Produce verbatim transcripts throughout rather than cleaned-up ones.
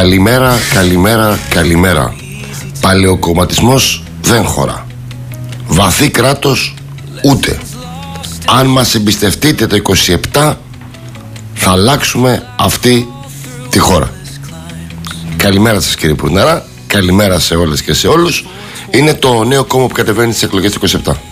Καλημέρα, καλημέρα, καλημέρα. Παλαιοκομματισμός δεν χωρά. Βαθύ κράτος ούτε. Αν μας εμπιστευτείτε το είκοσι επτά, θα αλλάξουμε αυτή τη χώρα. Καλημέρα σας κύριε Πουρναρά. Καλημέρα σε όλες και σε όλους. Είναι το νέο κόμμα που κατεβαίνει στις εκλογές του είκοσι επτά.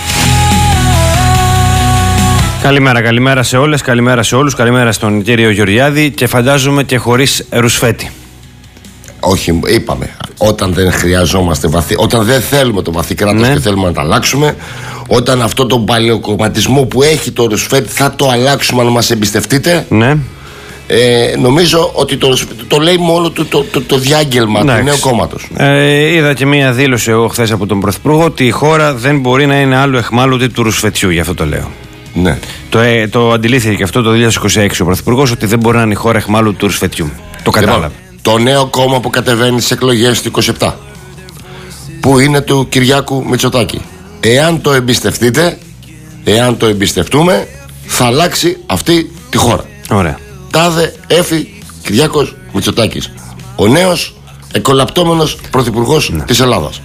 Καλημέρα, καλημέρα σε όλες, καλημέρα σε όλους, καλημέρα στον κύριο Γεωργιάδη και φαντάζομαι και χωρίς ρουσφέτη. Όχι, είπαμε, όταν δεν χρειαζόμαστε βαθύ, όταν δεν θέλουμε το βαθύ κράτος, ναι, και θέλουμε να το αλλάξουμε, όταν αυτό το παλαιοκομματισμό που έχει το ρουσφέτη θα το αλλάξουμε αν μας εμπιστευτείτε, ναι. Ε, νομίζω ότι το, το λέει μόνο το, το, το, το διάγγελμα του νέου κόμματος. Ε, είδα και μία δήλωση εγώ χθες από τον Πρωθυπουργό ότι η χώρα δεν μπορεί να είναι άλλο εχμάλωτη του ρουσφετιού, γι' αυτό το λέω. Ναι. Το, ε, το αντιλήφθηκε και αυτό το δύο χιλιάδες είκοσι έξι ο Πρωθυπουργός, ότι δεν μπορεί να είναι η χώρα εχμάλωτη του ρουσφετιού. Το κατάλαβε. Το νέο κόμμα που κατεβαίνει στις εκλογές του είκοσι επτά, που είναι του Κυριάκου Μητσοτάκη, εάν το εμπιστευτείτε, εάν το εμπιστευτούμε, θα αλλάξει αυτή τη χώρα. Ωραία. Τάδε Έφη Κυριάκος Μητσοτάκης, ο νέος εκολαπτώμενος πρωθυπουργός, ναι, της Ελλάδας.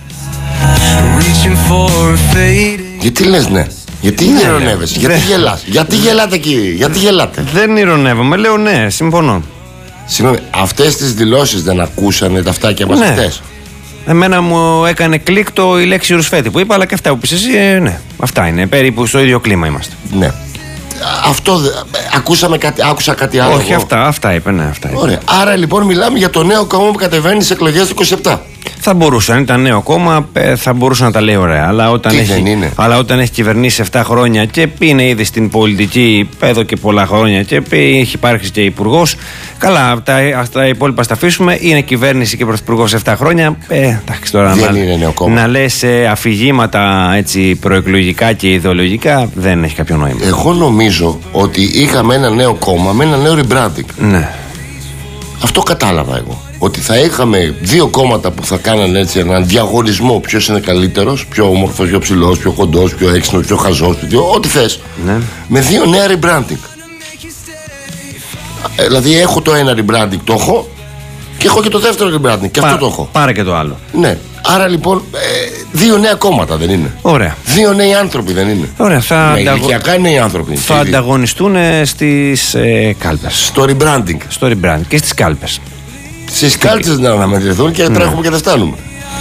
Γιατί λες ναι? Γιατί ναι, ειρωνεύεσαι, γιατί γελάς, γιατί γελάτε κύριε, γιατί γελάτε? Δεν ειρωνεύομαι, λέω ναι, συμφωνώ. Συγγνώμη, αυτές τις δηλώσεις δεν ακούσανε τα αυτάκια μας, ναι, αυτές? Εμένα μου έκανε κλικ το η λέξη ρουσφέτη που είπα, αλλά και αυτά που πεις εσύ, ε, ναι, αυτά είναι, περίπου στο ίδιο κλίμα είμαστε. Ναι. Αυτό, ακούσαμε κάτι, άκουσα κάτι άλλο? Όχι, αυτά, αυτά είπε, ναι, αυτά είπε. Ωραία. Άρα λοιπόν μιλάμε για το νέο κόμμα που κατεβαίνει στις εκλογές του είκοσι επτά. Θα μπορούσε, αν ήταν νέο κόμμα, θα μπορούσε να τα λέει ωραία. Αλλά όταν, έχει, αλλά όταν έχει κυβερνήσει επτά χρόνια και είναι ήδη στην πολιτική εδώ και πολλά χρόνια και έχει υπάρξει και υπουργός, καλά, τα, τα υπόλοιπα στα αφήσουμε. Είναι κυβέρνηση και πρωθυπουργός επτά χρόνια. Ε, εντάξει, τώρα δεν να, είναι νέο κόμμα. Να λες ε, αφηγήματα έτσι, προεκλογικά και ιδεολογικά δεν έχει κάποιο νόημα. Εγώ νομίζω ότι είχαμε ένα νέο κόμμα με ένα νέο rebranding. Ναι. Αυτό κατάλαβα εγώ. Ότι θα είχαμε δύο κόμματα που θα κάνανε έτσι έναν διαγωνισμό ποιος είναι καλύτερος, πιο όμορφος, πιο ψηλός, πιο κοντός, πιο έξυπνος, πιο χαζός, πιο, ό,τι θες. Ναι. Με δύο νέα rebranding. Ε, δηλαδή έχω το ένα rebranding, το έχω, και έχω και το δεύτερο rebranding, και Πα, αυτό το έχω. Πάρε και το άλλο. Ναι. Άρα λοιπόν ε, δύο νέα κόμματα δεν είναι? Ωραία. Δύο νέοι άνθρωποι δεν είναι? Ωραία. Θα με ηλικιακά νέοι άνθρωποι. Θα ανταγωνιστούν στις ε, κάλπες. Στο rebranding. Στο rebranding και στις κάλπες. Στις κάλτσες να αναμετρηθούν και, ναι, τρέχουμε και δεν φτάνουμε.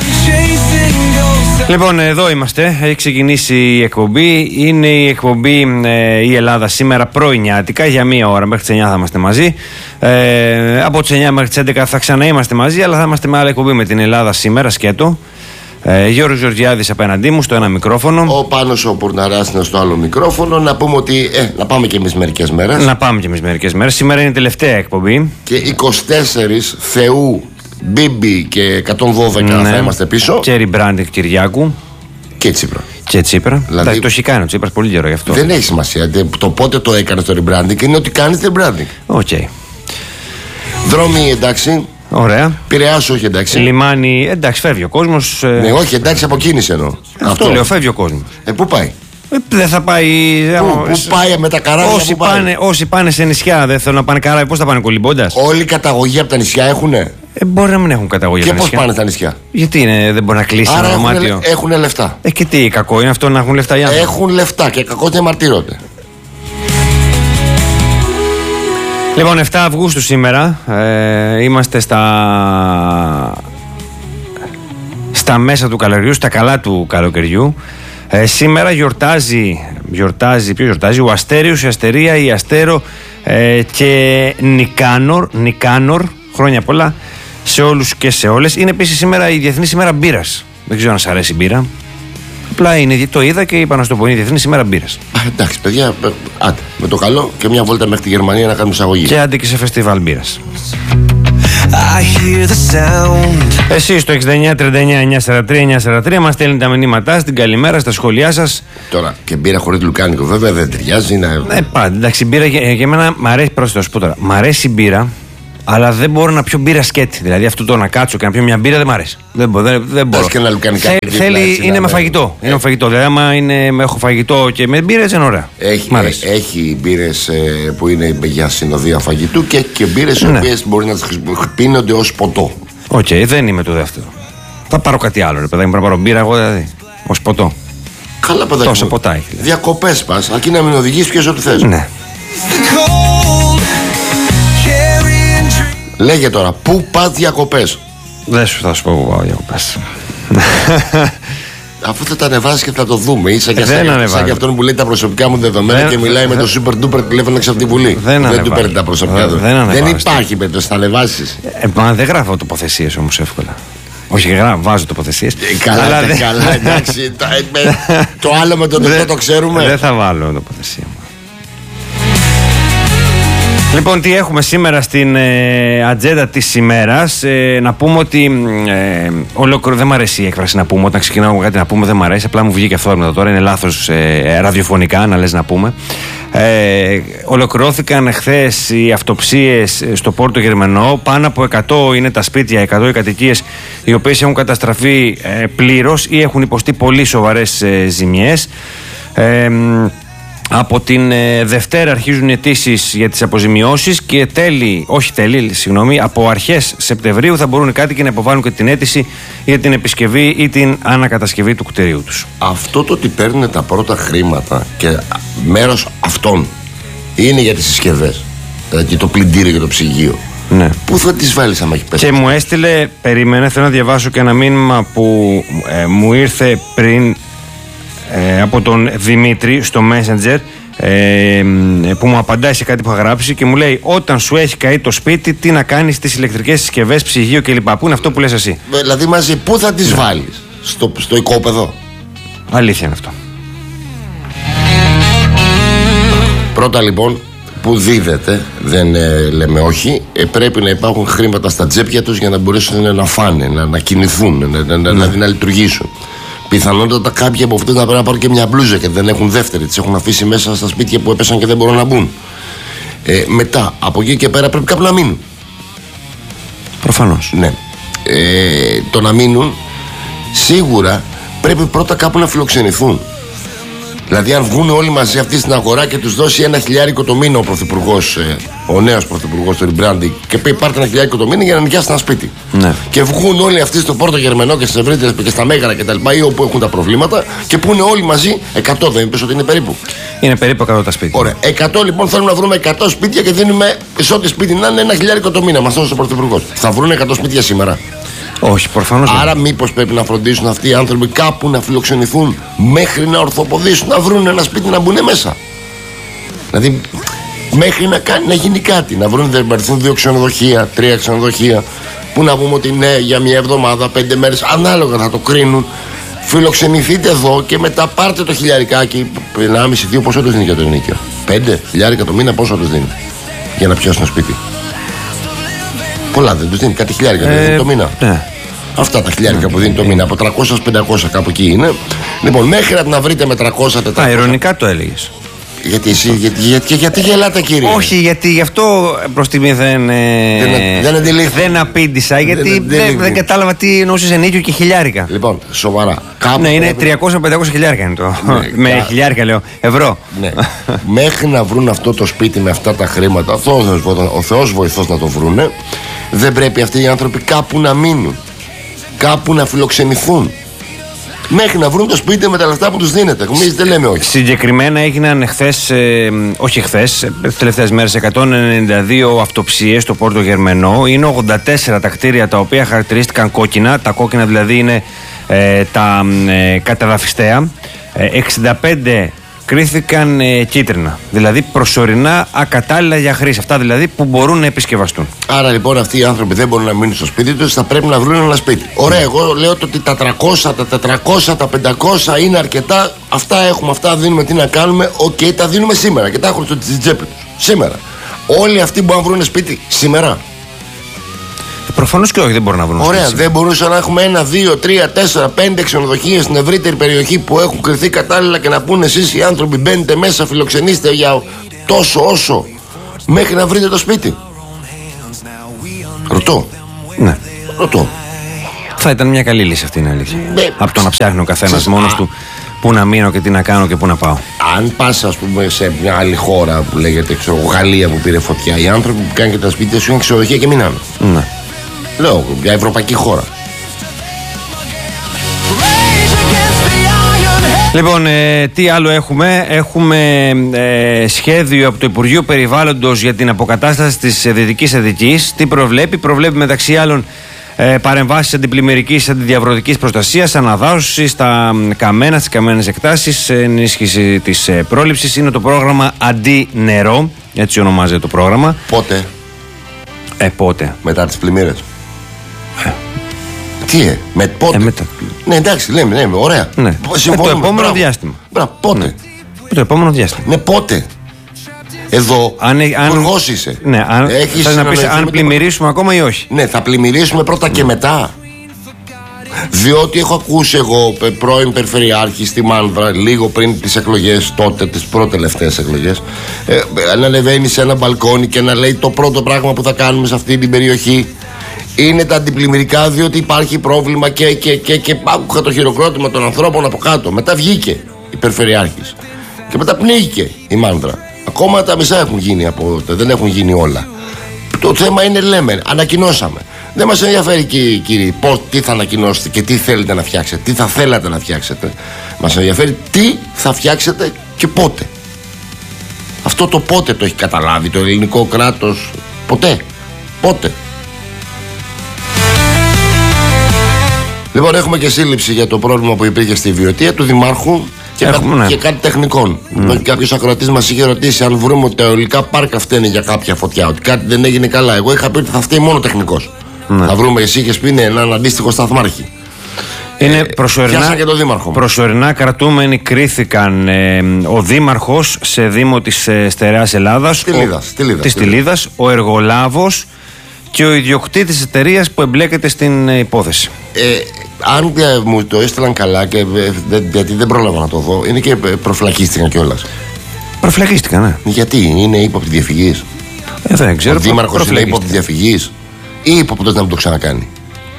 Λοιπόν, εδώ είμαστε. Έχει ξεκινήσει η εκπομπή. Είναι η εκπομπή ε, η Ελλάδα σήμερα πρωινιάτικα. Για μία ώρα μέχρι τις εννιά θα είμαστε μαζί. Ε, από τις εννιά μέχρι τις έντεκα θα ξαναείμαστε μαζί, αλλά θα είμαστε με άλλη εκπομπή με την Ελλάδα σήμερα. Σκέτο. Ε, Γιώργος Γεωργιάδης απέναντί μου στο ένα μικρόφωνο. Ο Πάνος ο Πουρναράς είναι στο άλλο μικρόφωνο. Να πούμε ότι ε, να πάμε και εμείς μερικές μέρες. Να πάμε και εμείς μερικές μέρες. Σήμερα είναι η τελευταία εκπομπή. Και είκοσι τέσσερις Θεού, Μπίμπι και εκατόν δώδεκα, ναι, θα είμαστε πίσω. Και rebranding Κυριάκου. Και Τσίπρα. Και Τσίπρα. Δηλαδή, το έχει κάνει ο Τσίπρας πολύ καιρό γι' αυτό. Δεν έχει σημασία. Το πότε το έκανε το rebranding είναι ότι κάνει rebranding. Οκ. Okay. Δρόμοι εντάξει. Ωραία. Πειραιάς όχι εντάξει. Λιμάνι, εντάξει, φεύγει ο κόσμος. Ε... Ναι, όχι εντάξει, από κίνηση εννοώ. Αυτό, Αυτό λέω, φεύγει ο κόσμος. Ε, πού πάει? Ε, δεν θα πάει. Πού, πού πάει με τα καράβια? Όσοι, πάνε, πάνε, όσοι πάνε σε νησιά δεν θέλουν να πάνε καράβια, πώς θα πάνε κολυμπώντας? Όλη η καταγωγή από τα νησιά έχουνε. Ε, μπορεί να μην έχουν καταγωγή. Και πώς πάνε στα νησιά? Γιατί είναι, δεν μπορεί να κλείσει άρα ένα έχουνε, δωμάτιο. Έχουν λεφτά. Ε, και τι, κακό είναι αυτό να έχουν λεφτά οι άνθρωποι? Έχουν λεφτά και κακό διαμαρτύρονται. Λοιπόν, επτά Αυγούστου σήμερα, ε, είμαστε στα, στα μέσα του καλοκαιριού, στα καλά του καλοκαιριού. Ε, σήμερα γιορτάζει, γιορτάζει, ποιο γιορτάζει, ο Αστέριος, η Αστερία, η Αστέρο ε, και Νικάνορ, Νικάνορ, χρόνια πολλά σε όλους και σε όλες. Είναι επίσης σήμερα η Διεθνή ημέρα μπύρας. Δεν ξέρω αν σας αρέσει η μπύρα. Απλά είναι, το είδα και είπα να στο πω, είναι η Διεθνή ημέρα μπύρας. Εντάξει, παιδιά, άντε, με το καλό και μια βόλτα μέχρι τη Γερμανία να κάνουμε εισαγωγή. Και άντε και σε φεστιβάλ μπύρας. Εσείς στο εξήντα εννιά τριάντα εννιά εννιακόσια σαράντα τρία εννιακόσια σαράντα τρία μας στέλνετε τα μηνύματά στην καλημέρα, στα σχόλιά σας. Τώρα και μπύρα χωρίς λουκάνικο βέβαια δεν ταιριάζει. Να... Ε, πάντα, εντάξει, μπύρα για, για μένα μ' αρέσει, πρόσθετο να σου πω τώρα, μ' αρέσει η μπύρα, Αλλά δεν μπορώ να πιω μπύρα σκέτη. Δηλαδή αυτό το να κάτσω και να πιω μια μπύρα δεν μ' αρέσει. Δεν, μπο, δεν, δεν μπορώ. Και να Θε, θέλει, είναι με φαγητό. Ε. Είναι με φαγητό. Δηλαδή, άμα είναι, έχω φαγητό και με μπύρες είναι ωραία. Έχει, ε, έχει μπύρες ε, που είναι για συνοδεία φαγητού και, και μπύρες οι ναι. οποίες μπορεί να πίνονται ως ποτό. Οκ, okay, δεν είμαι το δεύτερο. Θα πάρω κάτι άλλο, ρε παιδάκι, πρέπει να πάρω μπύρα εγώ δηλαδή. Ως ποτό. Καλά, παιδάκι. Τόσα ποτά έχει. Δηλαδή. Διακοπές πας, αρκεί να μην οδηγείς, πιες ό,τι θες. Ναι. Λέγε τώρα, πού πας διακοπές? Δεν σου θα σου πω που πάω διακοπές. Αφού θα τα ανεβάσεις και θα το δούμε. Είσαι και σαν και αυτόν που λέει τα προσωπικά μου δεδομένα δεν, και μιλάει δεν, με το super duper τηλέφωνο έξω από τη Βουλή. Δεν, δεν του παίρνει τα προσωπικά του. Δεν, δεν υπάρχει περίπτωση, θα ανεβάσεις. Ε, μα δεν γράφω τοποθεσίες όμως εύκολα. Όχι, γράφω, βάζω τοποθεσίες. Ε, καλά, αλλά δεν... καλά, εντάξει. το, με, το άλλο με το δεύτερο το ξέρουμε. Δεν θα βάλω τοποθεσία. Λοιπόν, τι έχουμε σήμερα στην ε, ατζέντα της ημέρας. Ε, να πούμε ότι ε, ολόκληρο, δεν μ' αρέσει η έκφραση να πούμε. Όταν ξεκινάω κάτι να πούμε δεν μ' αρέσει. Απλά μου βγήκε αυτό τώρα. Είναι λάθος ε, ραδιοφωνικά να λες να πούμε. Ε, ολοκληρώθηκαν χθες οι αυτοψίες στο Πόρτο Γερμανό. Πάνω από εκατό είναι τα σπίτια, εκατό οι κατοικίες οι οποίες έχουν καταστραφεί ε, πλήρως ή έχουν υποστεί πολύ σοβαρές ε, ζημιές. Ε, Από την ε, Δευτέρα αρχίζουν οι αιτήσεις για τις αποζημιώσεις και τέλη, όχι τέλη, συγγνώμη, από αρχές Σεπτεμβρίου θα μπορούν οι κάτοικοι να υποβάλουν και την αίτηση για την επισκευή ή την ανακατασκευή του κτηρίου τους. Αυτό το ότι παίρνουν τα πρώτα χρήματα και μέρος αυτών είναι για τις συσκευές, δηλαδή το πλυντήριο και το ψυγείο. Ναι. Πού θα τις βάλεις άμα έχει πέσει? Και μου έστειλε, περίμενε, θέλω να διαβάσω και ένα μήνυμα που ε, μου ήρθε πριν Ε, από τον Δημήτρη στο Messenger ε, που μου απαντάει σε κάτι που είχα γράψει και μου λέει: όταν σου έχει καεί το σπίτι, τι να κάνεις στις ηλεκτρικές συσκευές, ψυγείο κλπ. Πού είναι αυτό που λες εσύ? Δηλαδή μαζί, πού θα τις βάλεις? Στο, στο οικόπεδο? Αλήθεια είναι αυτό. Πρώτα λοιπόν, που δίδεται, δεν ε, λέμε όχι, ε, πρέπει να υπάρχουν χρήματα στα τσέπια τους για να μπορέσουν να φάνε, να, να κινηθούν, να, να, να, δηλαδή να λειτουργήσουν. Πιθανότατα κάποιοι από αυτούς να πρέπει να πάρουν και μια μπλούζα και δεν έχουν δεύτερη. Τις έχουν αφήσει μέσα στα σπίτια που έπεσαν και δεν μπορούν να μπουν. Ε, μετά, από εκεί και πέρα πρέπει κάπου να μείνουν. Προφανώς. Ναι. Ε, το να μείνουν, σίγουρα πρέπει πρώτα κάπου να φιλοξενηθούν. Δηλαδή, αν βγουν όλοι μαζί αυτοί στην αγορά και τους δώσει ένα χιλιάρικο το μήνα ο πρωθυπουργός, ε, ο νέος πρωθυπουργός του rebranding, και πει: πάρτε ένα χιλιάρικο το μήνα για να νοικιάσετε ένα σπίτι. Ναι. Και βγουν όλοι αυτοί στο Πόρτο Γερμανό και στις ευρύτερες και στα Μέγαρα και τα λοιπά, ή όπου έχουν τα προβλήματα, και πούνε όλοι μαζί εκατό, δεν είπες ότι είναι περίπου? Είναι περίπου εκατό τα σπίτια. Ωραία. εκατό λοιπόν θέλουμε να βρούμε εκατό σπίτια και δίνουμε σε ό,τι σπίτι να είναι ένα χιλιάρικο το μήνα. Μας δώσει ο πρωθυπουργός. Θα βρουν εκατό σπίτια σήμερα? Όχι, προφανώς. Άρα, μήπως πρέπει να φροντίσουν αυτοί οι άνθρωποι κάπου να φιλοξενηθούν μέχρι να ορθοποδήσουν, να βρουν ένα σπίτι να μπουν μέσα. Δηλαδή, μέχρι να, κάνει, να γίνει κάτι. Να βρουν, δεν υπάρχουν δύο ξενοδοχεία, τρία ξενοδοχεία, που να πούμε ότι ναι, για μια εβδομάδα, πέντε μέρες, ανάλογα θα το κρίνουν. Φιλοξενηθείτε εδώ και μετά πάρτε το χιλιαρικάκι. ενάμιση δύο πόσο τους δίνει για το ενοίκιο? πέντε χιλιάρικα το μήνα, πόσο τους δίνει για να πιάσουν ένα σπίτι? Πολλά δεν τους δίνει, κάτι χιλιάρικα ε, δίνει το μήνα. Ναι. Αυτά τα χιλιάρικα ναι, που δίνει το μήνα, από τριακόσια με πεντακόσια κάπου εκεί είναι. Λοιπόν, μέχρι να βρείτε με τριακόσια τετρακόσια. Α, ειρωνικά το έλεγες. Γιατί εσύ, γιατί, γιατί, γιατί γελάτε, κύριε? Όχι, γιατί γι' αυτό προς τιμή δεν, ε, δεν, δεν, δεν απήντησα, γιατί δεν, δεν, δεν, δεν κατάλαβα τι εννοούσες ενίκιο και χιλιάρικα. Λοιπόν, σοβαρά. Κάπου ναι, είναι τριακόσια με πεντακόσια χιλιάρικα είναι το. Ναι, με κα... χιλιάρικα λέω, ευρώ. Ναι. Μέχρι να βρουν αυτό το σπίτι με αυτά τα χρήματα, αυτό, ο Θεός βοηθός να το βρούνε, δεν πρέπει αυτοί οι άνθρωποι κάπου να μείνουν, κάπου να φιλοξενηθούν, μέχρι να βρουν το σπίτι με τα λεφτά που τους δίνεται. Εμείς δεν λέμε όχι. Συγκεκριμένα έγιναν χθες, ε, όχι χθες, τις τελευταίες μέρες, εκατόν ενενήντα δύο αυτοψίες στο Πόρτο Γερμανό. Είναι ογδόντα τέσσερα τα κτίρια τα οποία χαρακτηρίστηκαν κόκκινα. Τα κόκκινα δηλαδή είναι ε, τα ε, καταδαφιστέα. Ε, εξήντα πέντε κρίθηκαν ε, κίτρινα. Δηλαδή προσωρινά ακατάλληλα για χρήση. Αυτά δηλαδή που μπορούν να επισκευαστούν. Άρα λοιπόν αυτοί οι άνθρωποι δεν μπορούν να μείνουν στο σπίτι τους, θα πρέπει να βρουν ένα σπίτι. Ωραία, εγώ λέω ότι τα τριακόσια, τα τετρακόσια, τα πεντακόσια είναι αρκετά. Αυτά έχουμε, αυτά δίνουμε, τι να κάνουμε. Οκ, okay, τα δίνουμε σήμερα και τα έχουν στη τσέπη τους. Σήμερα. Όλοι αυτοί μπορούν να βρουν σπίτι σήμερα. Προφανώς και όχι, δεν μπορούν να βρουν. Ωραία, δεν μπορούσαν να έχουμε ένα, δύο, τρία, τέσσερα, πέντε ξενοδοχεία στην ευρύτερη περιοχή που έχουν κρυθεί κατάλληλα και να πούνε εσείς οι άνθρωποι μπαίνετε μέσα, φιλοξενήστε για τόσο όσο μέχρι να βρείτε το σπίτι. Ρωτώ. Ναι. Ρωτώ. Θα ήταν μια καλή λύση αυτή, είναι αλήθεια. Ναι. Από το να ψάχνει ο καθένας μόνος του πού να μείνω και τι να κάνω και πού να πάω. Αν πας, ας πούμε, σε μια άλλη χώρα που λέγεται, ξέρω, Γαλλία που πήρε φωτιά, οι άνθρωποι που κάνουν και τα σπίτια σου είναι ξενοδοχεία και μείνανε. Ναι. Λέω, μια ευρωπαϊκή χώρα. Λοιπόν, ε, τι άλλο έχουμε. Έχουμε ε, σχέδιο από το Υπουργείο Περιβάλλοντος για την αποκατάσταση της Δυτικής Αττικής. Τι προβλέπει? Προβλέπει μεταξύ άλλων ε, παρεμβάσεις αντιπλημμυρικής, αντιδιαβρωτικής προστασίας, αναδάσωση στα καμένα, στις καμένες εκτάσεις, ενίσχυση της ε, πρόληψης. Είναι το πρόγραμμα Αντί-Νερό, έτσι ονομάζεται το πρόγραμμα. Πότε? Ε, πότε? Μετά τις πλημμύρες. Ε. Τι, ε, με πότε? Ε, μετά. Ναι, εντάξει, λέμε, λέμε, ωραία. Ναι. Ε, το επόμενο μπράβο. διάστημα. Μπράβο, πότε? Ναι. Το επόμενο διάστημα. Ναι, πότε? Εδώ, αν, αν, υπουργός είσαι. Ναι, αν, Έχεις να πεις αν πλημμυρίσουμε ακόμα ή όχι. Ναι, θα πλημμυρίσουμε πρώτα ναι. και μετά. Διότι έχω ακούσει εγώ πρώην Περιφερειάρχη στη Μάνδρα, λίγο πριν τις εκλογές, τότε τις προτελευταίες εκλογές, ε, να ανεβαίνει σε ένα μπαλκόνι και να λέει το πρώτο πράγμα που θα κάνουμε σε αυτή την περιοχή είναι τα αντιπλημμυρικά, διότι υπάρχει πρόβλημα και, και, και, και άκουγα το χειροκρότημα των ανθρώπων από κάτω. Μετά βγήκε η Περιφερειάρχης και μετά πνίγηκε η Μάνδρα. Ακόμα τα μισά έχουν γίνει από τότε, δεν έχουν γίνει όλα. Το θέμα είναι, λέμε, ανακοινώσαμε. Δεν μας ενδιαφέρει, κύριοι, πώς, τι θα ανακοινώσετε και τι θέλετε να φτιάξετε, τι θα θέλατε να φτιάξετε. Μας ενδιαφέρει τι θα φτιάξετε και πότε. Αυτό το πότε το έχει καταλάβει το ελληνικό κράτος? Ποτέ. Πότε. Λοιπόν, έχουμε και σύλληψη για το πρόβλημα που υπήρχε στη Βιωτία του Δημάρχου και, έχουμε, κα, ναι. και κάτι τεχνικών. Mm. Κάποιος ακροατής μας είχε ρωτήσει αν βρούμε ότι τα αιωλικά πάρκα φταίνε για κάποια φωτιά, ότι κάτι δεν έγινε καλά. Εγώ είχα πει ότι θα φταίει μόνο τεχνικός. Mm. Θα βρούμε, εσύ είχες πει, ναι, έναν αντίστοιχο σταθμάρχη. Είναι προσωρινά, και το δήμαρχο. προσωρινά κρατούμενοι κρίθηκαν ε, ο δήμαρχος σε δήμο της ε, Στερεάς Ελλάδας, της Τιλίδας, ο εργολάβος και ο ιδιοκτήτης της εταιρείας που εμπλέκεται στην ε, υπόθεση. Ε, αν ε, μου το έστειλαν καλά, και, ε, δε, γιατί δεν πρόλαβα να το δω, είναι και ε, προφυλακίστηκαν κιόλας. Προφυλακίστηκαν, ναι. Γιατί, είναι ύποπτη διαφυγής? Ε, δεν ξέρω. Ο δήμαρχος είναι ύποπτη διαφυγής ή ύποπτος να μην το ξανακάνει?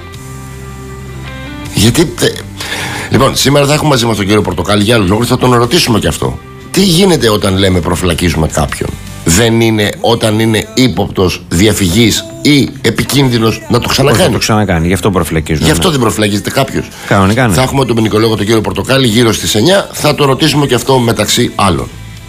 Γιατί. Ε, λοιπόν, σήμερα θα έχουμε μαζί μας τον κύριο Πορτοκάλη για άλλους λόγους, θα τον ρωτήσουμε και αυτό. Τι γίνεται όταν λέμε προφυλακίζουμε κάποιον? Δεν είναι όταν είναι ύποπτος διαφυγής ή επικίνδυνος να το ξανακάνει? Να το ξανακάνει, γι' αυτό προφυλακίζουμε. Γι' αυτό ναι. δεν προφυλακίζεται κάποιος. Κανονικά. Ναι. Θα έχουμε τον ποινικολόγο τον κύριο Πορτοκάλη γύρω στις εννιά, θα το ρωτήσουμε και αυτό μεταξύ άλλων.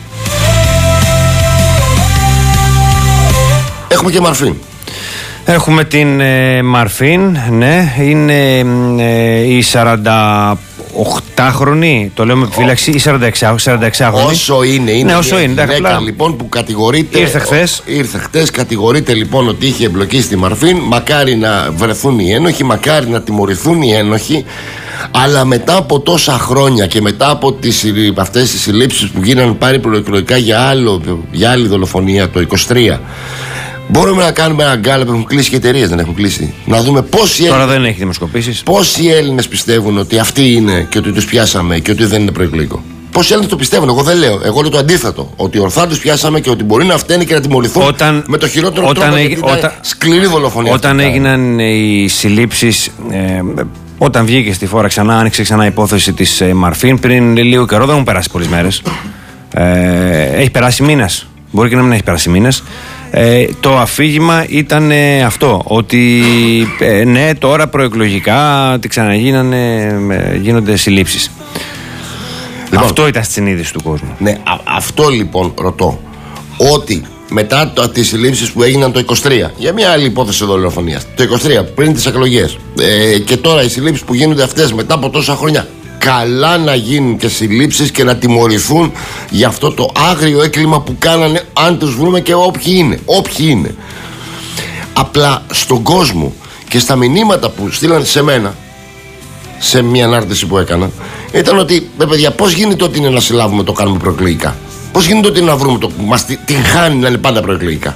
Έχουμε και Μαρφίν. Έχουμε την ε, Μαρφίν, ναι, είναι ε, η σαρανταοκτάχρονη, το λέω με επιφύλαξη, ή σαρανταεξάχρονη. Όσο είναι, είναι ναι, όσο μια είναι, γυναίκα λοιπόν που κατηγορείται. Ήρθε χθες. Ήρθε χθες, κατηγορείται λοιπόν ότι είχε εμπλοκή στη Μαρφίν. Μακάρι να βρεθούν οι ένοχοι, μακάρι να τιμωρηθούν οι ένοχοι. Αλλά μετά από τόσα χρόνια και μετά από τις, αυτές τις συλλήψεις που γίνανε πάρει προεκλογικά για, άλλο, για άλλη δολοφονία το είκοσι τρία, μπορούμε να κάνουμε ένα γκάλα που έχουν κλείσει και εταιρείες, δεν έχουν κλείσει. Να δούμε πόσοι Τώρα Έλληνες, δεν έχει δημοσκοπήσεις. Πόσοι Έλληνες πιστεύουν ότι αυτοί είναι και ότι τους πιάσαμε και ότι δεν είναι προεκλογικό? Πόσοι Έλληνες το πιστεύουν? Εγώ δεν λέω. Εγώ λέω το αντίθετο. Ότι ορθά τους πιάσαμε και ότι μπορεί να φταίνε και να τιμωρηθούν όταν, με το χειρότερο όταν τρόπο. Έγι, όταν, σκληρή δολοφονία. Όταν αυτή, έγιναν οι συλλήψεις, ε, όταν βγήκε στη φόρα ξανά, άνοιξε ξανά η υπόθεση της ε, Μαρφίν πριν λίγο καιρό, δεν έχουν περάσει πολλές μέρες. Ε, έχει περάσει μήνες. Μπορεί και να μην έχει περάσει μήνες. Ε, το αφήγημα ήταν ε, αυτό, ότι ε, ναι, τώρα προεκλογικά τι ξαναγίνανε, ε, γίνονται συλλήψεις. Λοιπόν, αυτό ήταν στη συνείδηση του κόσμου. Ναι, α, αυτό λοιπόν ρωτώ. Ότι μετά το, τις συλλήψεις που έγιναν το είκοσι τρία, για μια άλλη υπόθεση δολοφονίας, το είκοσι τρία πριν τις εκλογές, ε, και τώρα οι συλλήψεις που γίνονται αυτές μετά από τόσα χρόνια, καλά να γίνουν και συλλήψεις και να τιμωρηθούν για αυτό το άγριο έγκλημα που κάνανε, αν τους βρούμε και όποιοι είναι, όποιοι είναι. Απλά στον κόσμο και στα μηνύματα που στείλαν σε μένα, σε μια ανάρτηση που έκανα, ήταν ότι, ρε παιδιά, πώς γίνεται ότι είναι να συλλάβουμε το κάνουμε προεκλογικά? Πώς γίνεται ότι είναι να βρούμε το, μας την χάνει να είναι πάντα προεκλογικά?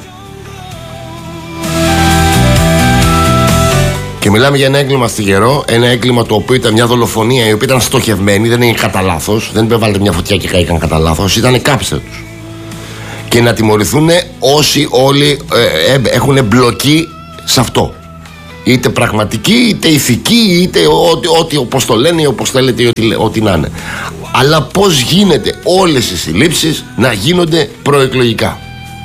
Και μιλάμε για ένα έγκλημα στιγερό, ένα έγκλημα το οποίο ήταν μια δολοφονία η οποία ήταν στοχευμένη, δεν είναι κατά λάθος, δεν βάλετε μια φωτιά και καήκαν κατά λάθος, ήταν κάψτε τους. Και να τιμωρηθούν όσοι όλοι ε, ε, έχουν εμπλοκή σε αυτό. Είτε πραγματική, είτε ηθική, είτε ό,τι, ό,τι όπως το λένε ή όπως θέλετε, ή ό,τι, ό,τι να είναι. Αλλά πώς γίνεται όλες οι συλλήψεις να γίνονται προεκλογικά?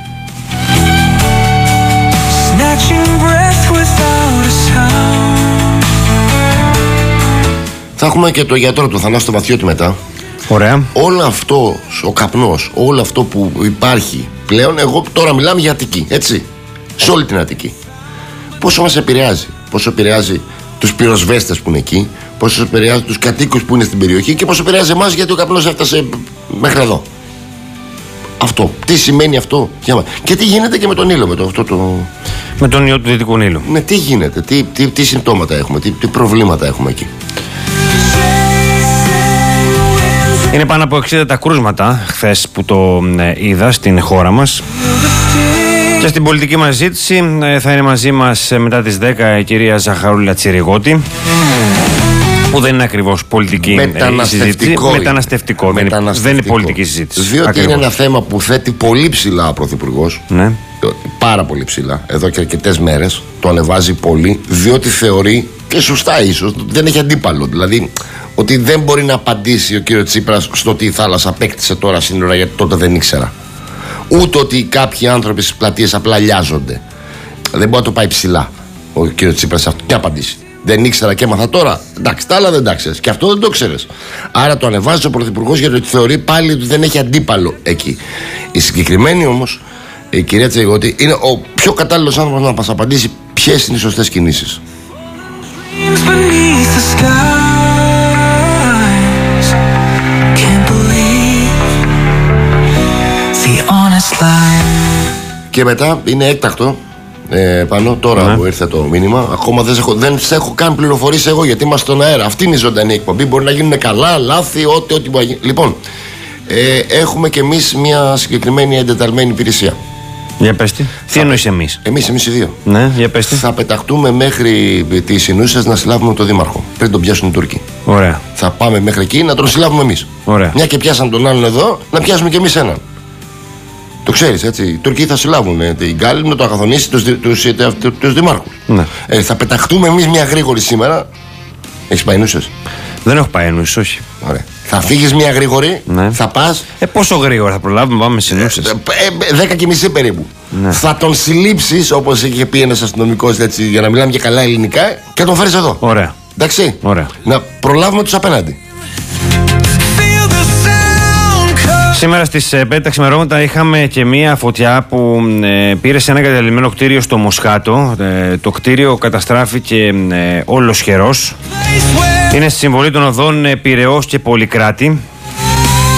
Θα έχουμε και το γιατρό του Θανάση Βαθιώτη μετά. Ωραία. Όλο αυτό ο καπνός, όλο αυτό που υπάρχει πλέον, εγώ τώρα μιλάμε για Αττική, έτσι, σε όλη την Αττική. Πόσο μας επηρεάζει, πόσο επηρεάζει τους πυροσβέστες που είναι εκεί, πόσο επηρεάζει τους κατοίκους που είναι στην περιοχή και πόσο επηρεάζει εμάς, γιατί ο καπνός έφτασε μέχρι εδώ. Αυτό, τι σημαίνει αυτό για μας. Και τι γίνεται και με τον ήλιο, με το, αυτό το... με τον ιό του Δυτικού Νείλου. Ναι, τι γίνεται, τι, τι, τι συμπτώματα έχουμε, τι, τι προβλήματα έχουμε εκεί. Είναι πάνω από εξήντα τα κρούσματα χθες που το ε, είδα στην χώρα μας. Και στην πολιτική μας ζήτηση ε, θα είναι μαζί μας ε, μετά τις δέκα η κυρία Ζαχαρούλα Τσιριγώτη, που δεν είναι ακριβώς πολιτική συζήτηση. Μεταναστευτικό. Δεν είναι, δεν είναι πολιτική συζήτηση. Διότι ακριβώς είναι ένα θέμα που θέτει πολύ ψηλά ο Πρωθυπουργός. Ναι. Πάρα πολύ ψηλά. Εδώ και αρκετές μέρες το ανεβάζει πολύ, διότι θεωρεί, και σωστά ίσως, δεν έχει αντίπαλο. Δηλαδή ότι δεν μπορεί να απαντήσει ο κύριος Τσίπρας στο ότι η θάλασσα απέκτησε τώρα σύνορα, γιατί τότε δεν ήξερα. Ούτε ότι κάποιοι άνθρωποι στις πλατείες απλά λιάζονται. Δεν μπορεί να το πάει ψηλά ο κύριος Τσίπρας αυτό και απαντήσει. Δεν ήξερα και έμαθα τώρα. Εντάξει, τα άλλα δεν τα ξέρεις. Και αυτό δεν το ξέρεις. Άρα το ανεβάζει ο Πρωθυπουργός, γιατί θεωρεί πάλι ότι δεν έχει αντίπαλο εκεί. Η συγκεκριμένη όμως, η κυρία Τσιριγώτη, είναι ο πιο κατάλληλος άνθρωπος να μας απαντήσει ποιες είναι οι σωστές κινήσεις. Και μετά είναι έκτακτο ε, πάνω τώρα ναι. που ήρθε το μήνυμα. Ακόμα δεν σε έχω, δεν σε έχω καν πληροφορήσει εγώ, γιατί είμαστε στον αέρα. Αυτή είναι η ζωντανή εκπομπή. Μπορεί να γίνουν καλά, λάθη, ό,τι, ό,τι μπορεί να γίνει. Λοιπόν, ε, έχουμε κι εμείς μια συγκεκριμένη εντεταλμένη υπηρεσία. Για πες τι. Τι εννοείς εμείς? Εμείς, εμείς οι δύο. Ναι, για πες τι. Θα πεταχτούμε μέχρι τις Ινούσες να συλλάβουμε τον Δήμαρχο. Πριν τον πιάσουν οι Τούρκοι. Ωραία. Θα πάμε μέχρι εκεί να τον συλλάβουμε εμείς. Ωραία. Μια και πιάσαν τον άλλον εδώ, να πιάσουμε κι εμείς έναν. Το ξέρεις, έτσι. Οι Τούρκοι θα συλλάβουν ε, την Γκάλη να το αγαθονίσει τους, τους, τους, τους δημάρχους. Ναι. Ε, θα πεταχτούμε εμείς μια γρήγορη σήμερα. Έχεις πάει Ινούσες? Δεν έχω πάει Ινούσες, όχι. Ωραία. Θα φύγεις μια γρήγορη, ναι. θα πας. Ε, πόσο γρήγορα θα προλάβουμε, πάμε σε Ινούσες? Ε, ε, δέκα και μισή περίπου. Ναι. Θα τον συλλήψεις, όπως είχε πει ένας αστυνομικός, έτσι, για να μιλάμε και καλά ελληνικά, και τον φέρεις εδώ. Ωραία. Εντάξει. Ωραία. Να προλάβουμε τους απέναντι. Σήμερα στις πέντε τα ξημερώματα είχαμε και μία φωτιά που ε, πήρε σε ένα εγκαταλειμμένο κτίριο στο Μοσχάτο. Ε, το κτίριο καταστράφηκε ε, όλος χερός. Είναι στη συμβολή των οδών ε, Πειραιώς και Πολυκράτη.